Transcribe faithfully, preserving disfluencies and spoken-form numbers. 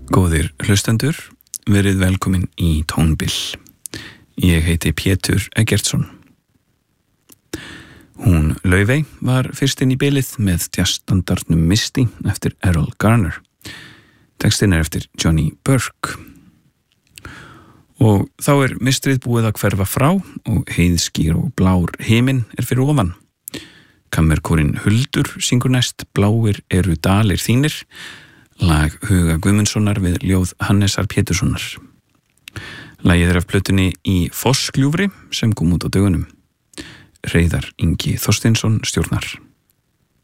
Góðir hlustendur, verið velkomin í Tónbil. Ég heiti Pétur Eggertsson. Hún Laufey var fyrst inn í bilið með jazzstandarnum Misty eftir Errol Garner. Textin er eftir Johnny Burke. Og þá er mistrið búið að hverfa frá og heiðskýr og blár himinn er fyrir ofan. Kammerkórinn Huldur syngur næst Bláir eru dalir þínir, lag Huga Guðmundssonar við ljóð Hannesar Péturssonar. Lagið er af plötunni Í Fossgljúfri sem kom út á dögunum. Hreiðar Ingi Þorsteinsson stjórnar.